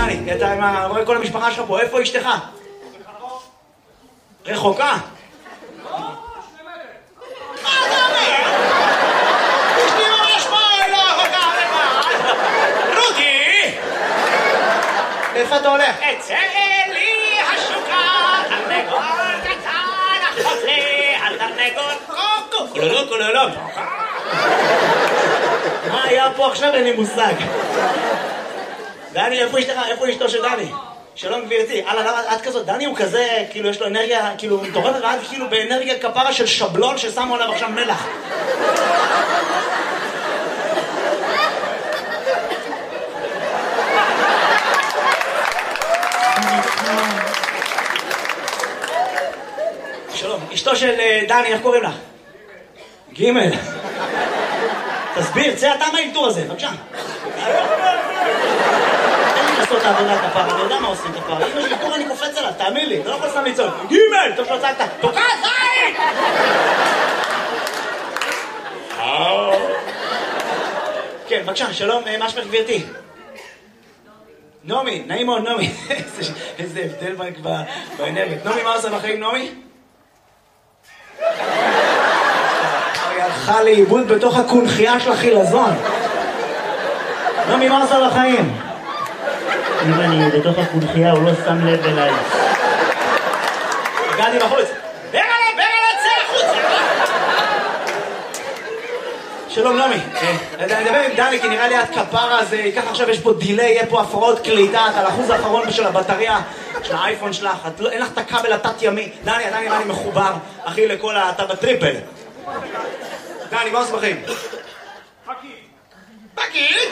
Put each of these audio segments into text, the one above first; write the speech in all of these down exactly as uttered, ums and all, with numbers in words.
דני, אתה עם ה... רואה כל המשפחה שלך פה, איפה אשתך? רחוקה? לא, שני מטר. מה אתה אומר? אשתי ממש פה, לא רחוקה, רחוקה. רותי! איפה אתה הולך? אצא לי השוקה, תרנגול קטן, החוזר, התרנגול קוקו, כולולו, כולולו. מה היה פה עכשיו? אין לי מושג. דני, איפה אשתך? איפה אשתו של דני? שלום גבירתי. אללה, את כזאת, דני הוא כזה, כאילו יש לו אנרגיה, כאילו מתעורר רעד, כאילו באנרגיה כפרה של שבלון ששמו עליו עכשיו מלח. שלום, אשתו של דני, איך קוראים לך? גימל. תסביר, צא אתה מהאלתור הזה, בבקשה. תן לי לעשות את העבודה כפרה, אני יודע מה עושים כפרה. אם יש אלתור אני קופץ עליו, תאמין לי, אתה לא יכול סתם לצעוק. גימל! טוב שלא צעקת, תוקע זין! כן, בבקשה, שלום, מה שמך גבירתי? נעמי, נעים מאוד, נעמי. איזה הבדל באנרגיה. נעמי, מה עושה בחיים, נעמי? היא הלכה לאיבוד בתוך הקונחייה של החילזון. נעמי, מה עושה בחיים? אם אני בתוך הקונחייה, הוא לא שם לב אליי. הגעתי בחוץ. ברגע, ברגע, צא החוצה! שלום, נעמי. אני מדבר עם דני, כי נראה לי את כפרה, אז ככה עכשיו יש פה דילי, יהיה פה הפרעות קליטה, אתה על האחוז האחרון של הבטריה של האייפון שלך, אין לך את הכבל התת ימי. דני, דני, דני מחובר, אחי, לכל אתה בטריפל. דני, מה עושה בחיים? פקיד. פקיד?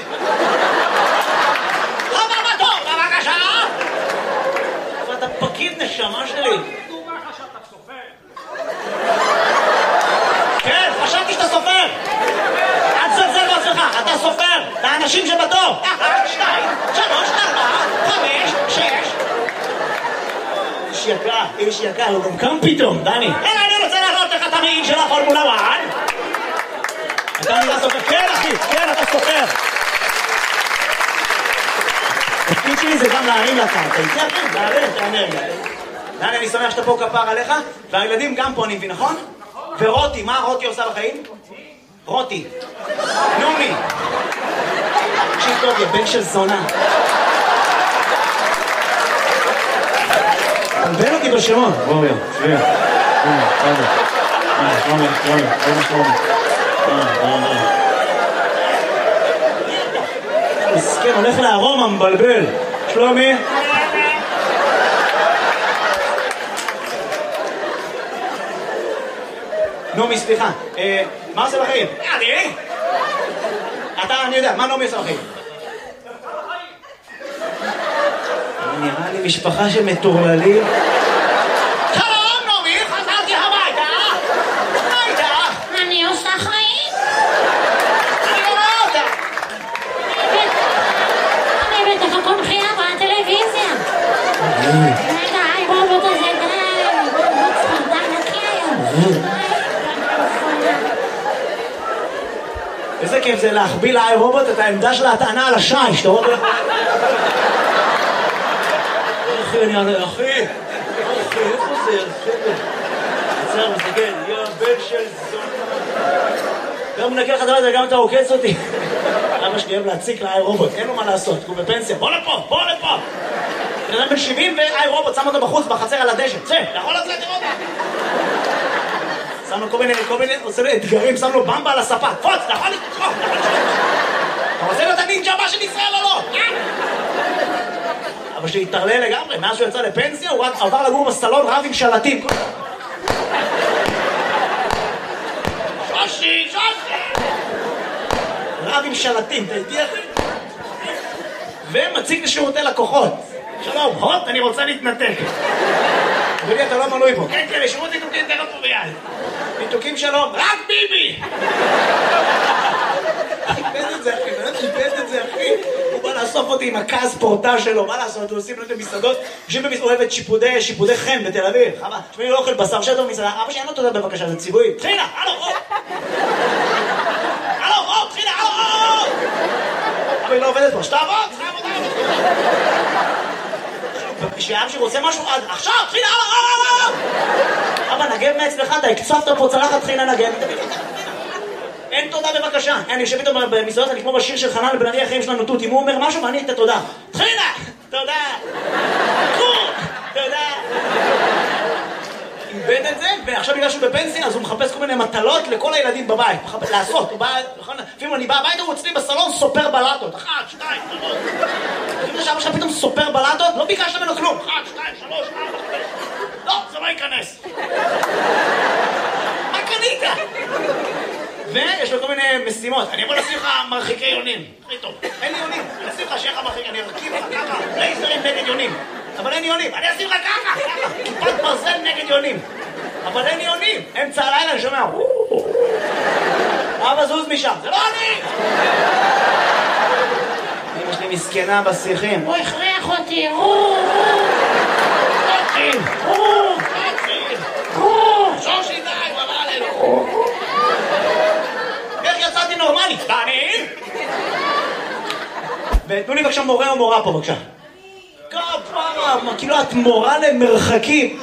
חבר בתור, בבקשה! אבל אתה פקיד נשמה שלי. דומה חשבת סופר. כן, חשבתי שאתה סופר. אל תזלזל בעצמך, אתה סופר. לאנשים שבתור. אחת, שתיים, שלוש, ארבע, חמש, שש. איש יקר, איש יקר, הוא גם קם פתאום, דני. אלא אני רוצה להראות לך את המעיל של הפורמולה אחת. אתה נראה סופר? כן, אחי, כן, אתה סופר. התפקיד שלי זה גם להרים לקרקע, איתי אחי, להרים את האנרגיה. דני, אני שמח שאתה פה כפר עליך, והילדים גם פה אני מבין, נכון? ורותי, מה רותי עושה בחיים? רותי. נעמי. תקשיב טוב, יא בן של זונה. תלבן אותי בשמות. בואו, שביע. הנה, תודה. הנה, שלומי, שלומי, שלומי, שלומי. מסכן, הולך לארומה, מבלבל. שלומי? נעמי, סליחה, מה עושה בחיים? אני? אתה, אני יודע, מה נעמי עושה בחיים? נראה לי משפחה של מטורללים. שלום, נעמי, חזרתי הביתה. מה איתך? אני עושה חיים. אני לא רואה אותה. אני בתוך הקונחייה בטלוויזיה. רגע, היי רובוט הזה, די, רובוט ספרדן נקי היום. איזה כיף זה להחביא לאי רובוט את העמדה של ההטענה על השי, שאתה רואה... אחי, אני ענה, אחי, אחי, איפה זה? עצר, מסתכל, יא בן של זון. גם מנקה לך דבר הזה, גם אתה עוקץ אותי. אבא שלי אוהב להציק לאי רובוט, אין לו מה לעשות, הוא בפנסיה, בוא לפה, בוא לפה. בן אדם בן שבעים ואי רובוט, שם אותו בחוץ, בחצר על הדשא, צא, יכול לצאת לראות. שם לו כל מיני, כל מיני, עושה לו אתגרים, שם לו במבה על הספה, תפוץ, נכון לתפוץ, אתה רוצה להיות הנינג'ה הבא של ישראל או לא? אבל שהתערלל לגמרי, מאז שהוא יצא לפנסיה, הוא רק עבר לגור בסלון רב עם שלטים. שושי, שושי! רב עם שלטים, אתה איתי אחי? ומציג לשירותי לקוחות. שלום, הוט, אני רוצה להתנתק. אדוני, אתה לא מנוי פה. כן, כן, לשירות ניתוקים, תן לו פה ביד. ניתוקים שלום, רק ביבי! איבד את זה, אחי, איבד את זה, אחי. הוא בא לאסוף אותי עם הכעס פורטה שלו, מה לעשות? הוא עושים לו את המסעדות, יושבים במסעדות, אוהבת שיפודי, שיפודי חן בתל אביב. חבל, שמי לא אוכל בשר שטר במסעדה, אבא שאין לו תודה בבקשה, זה ציווי. תחילה, הלו, הלו! הלו, הלו, תחילה, הלו, הלו! אבל היא לא עובדת פה, שתעבוד, שתעבוד, שתעבוד. כשאבא שלי רוצה משהו, עכשיו, תחילה, אבא, נגב מאצלך, אתה הקצפת פה צלחת, תחילה נגב. אין תודה בבקשה. אני יושב איתו במסעדות, אני כמו בשיר של חנן לבן ארי, החיים שלנו תות, אם הוא אומר משהו ואני את התודה. תחילה, תודה. תודה. איבד את זה, ועכשיו בגלל שהוא בפנסיה, אז הוא מחפש כל מיני מטלות לכל הילדים בבית. לעשות, הוא בא, לפעמים אני בא הביתה, הוא אצלי בסלון סופר בלטות. אחת, שתיים, שלוש. לפעמים שאבא שלך פתאום סופר בלטות, לא ביקשת ממנו כלום. אחת, שתיים, שלוש, ארבע, חמש. לא, זה לא ייכנס. מה קנית? ויש לו כל מיני משימות. אני יכול לשים לך מרחיקי יונים. הכי טוב. אין לי יונים. אני אשים לך שיהיה לך מרחיק, אני ארכיב לך ככה. לייזרים נגד יונים. אבל אין יונים. אני אשים לך ככה, ככה. כיפת ברזל נגד יונים. אבל אין יונים. אמצע הלילה אני שומע. אבא זוז משם. זה לא אני! אמא שלי מסכנה בשיחים. הוא הכריח אותי. שושי די, הוא אמר עלינו. איך יצאתי נורמלי? ואני? ותנו לי בבקשה מורה או מורה פה בבקשה. כפרה, כאילו את מורה למרחקים.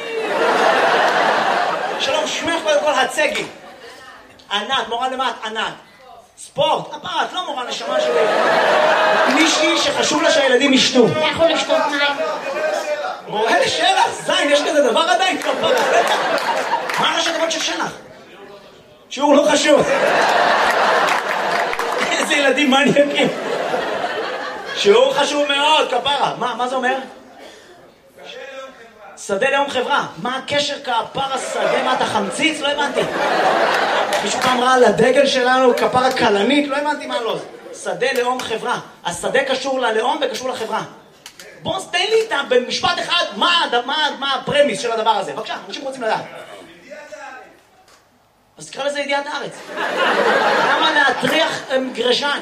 שלום, שמך קודם כל הצגי. ענת, מורה למה את ענת? ספורט, כפרה, את לא מורה נשמה שלי. מישהי שחשוב לה שהילדים ישתו. לכו לשתות מים. מורה לשלח, זין, יש כזה דבר עדיין כפרה. מה ראשי תיבות של שלח? שיעור לא חשוב. איזה ילדים מניאקים. שיעור חשוב מאוד, כפרה. מה, מה זה אומר? שדה לאום חברה. מה הקשר כפרה שדה? מה אתה חמציץ? לא הבנתי. מישהו פעם ראה על הדגל שלנו כפרה קלנית? לא הבנתי מה לא. שדה לאום חברה. השדה קשור ללאום וקשור לחברה. בוא תן לי איתם במשפט אחד מה, מה, מה הפרמיס של הדבר הזה. בבקשה, אנשים רוצים לדעת. אז תקרא לזה ידיעת הארץ. למה להטריח גרשן?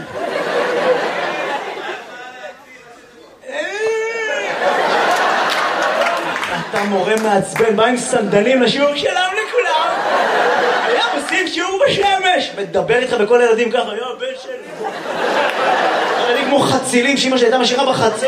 אתה מורה מעצבן, בא עם סנדלים לשיעור שלם לכולם. היה עושים שיעור בשמש. מדבר איתך בכל הילדים ככה, היה הבן שלי. ילדים כמו חצילים שאמא שלי הייתה משאירה בחצר.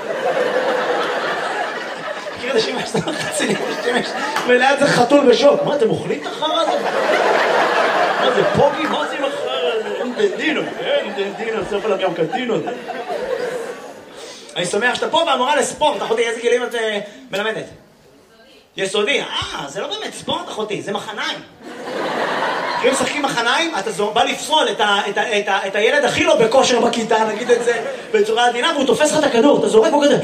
מכיר את השמש, אתה חצילים בשמש. וליד זה חתול בשוק. מה, אתם אוכלים את החרא הזה? מה זה, פוגי? מה זה עם החרא הזה? אין דדינו, אין דדינו, סוף עליו גם קדינות. אני שמח שאתה פה והמורה לספורט, אחותי, איזה גילים את מלמדת? יסודי. אה, זה לא באמת ספורט, אחותי, זה מחניים. אם משחקים מחניים, אתה בא לפסול את, ה, את, ה, את, ה, את הילד הכי לא בכושר בכיתה, נגיד את זה בצורה עדינה, והוא תופס לך את הכדור, אתה זורק בו כזה.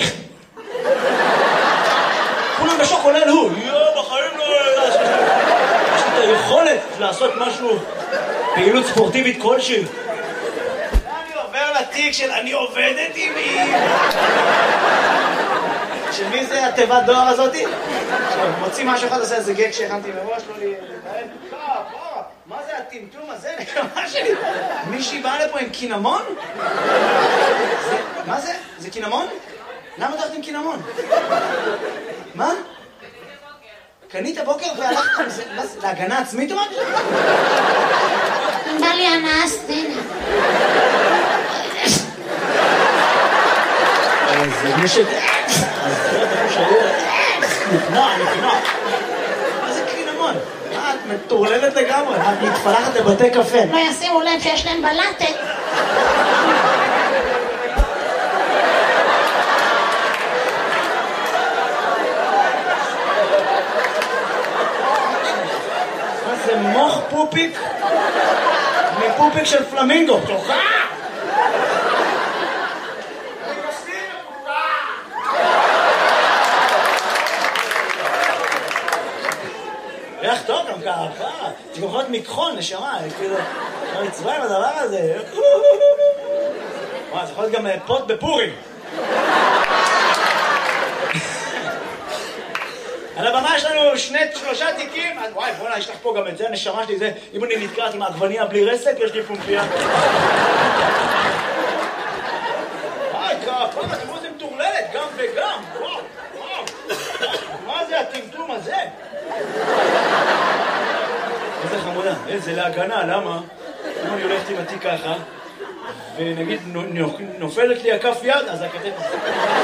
כולם בשוק עולה הוא, יואו, בחיים לא... יש לי את היכולת לעשות משהו, פעילות ספורטיבית כלשהי. אני עובר לתיק של אני עובדת עם מי. של מי זה התיבת דואר הזאתי? מוציא משהו אחד, עושה איזה גט שהכנתי מראש, לא לי... מה זה הטמטום הזה? נקמה שלי. מישהי באה לפה עם קינמון? מה זה? זה קינמון? למה הולכת עם קינמון? מה? קנית בוקר והלכת עם זה? להגנה עצמית או מה? בא לי אנס, הנה. זה מישהו... נפנוע, נפנוע. מה זה קינמון? מה, את מטורללת לגמרי? את מתפלחת לבתי קפה. לא ישימו לב שיש להם בלטת. מה זה מוח פופיק? מפופיק של פלמינגו. תוכה! ריח טוב גם ככה, תגוחות מכחול, נשמה, כאילו, לא מצווה עם הדבר הזה. וואי, זה יכול להיות גם פוט בפורים. על הבמה יש לנו שני, שלושה תיקים, וואי, בוא'נה, יש לך פה גם את זה, הנשמה שלי זה, אם אני נתקעת עם העגבניה בלי רסק, יש לי פומפיה. וואי, כפה, תראו איזה מטורללת, גם וגם, וואו, וואו. מה זה הטמטום הזה? איזה חמודה, איזה להגנה, למה? אם אני הולכת עם התיק ככה, ונגיד נופלת לי הכף יד, אז הכתף...